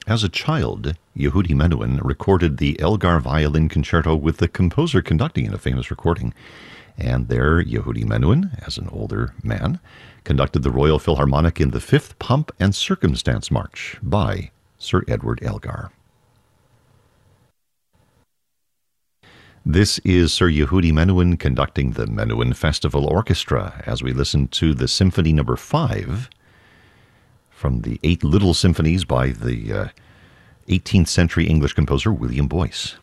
As a child, Yehudi Menuhin recorded the Elgar Violin Concerto with the composer conducting in a famous recording. And there, Yehudi Menuhin, as an older man, conducted the Royal Philharmonic in the Fifth Pomp and Circumstance March by Sir Edward Elgar. This is Sir Yehudi Menuhin conducting the Menuhin Festival Orchestra as we listen to the Symphony No. 5 from the 8 Little Symphonies by the 18th century English composer William Boyce.